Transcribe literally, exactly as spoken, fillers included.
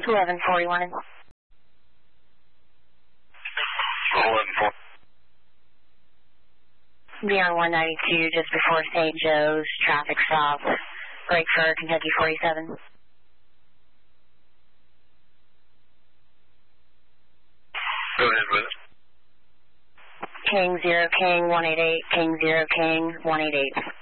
eleven forty-one. eleven forty. Be on one ninety-two just before Saint Joe's, traffic stop. Break for Kentucky forty-seven. Go ahead with it. King zero King one eight eight, King zero King one eight eight.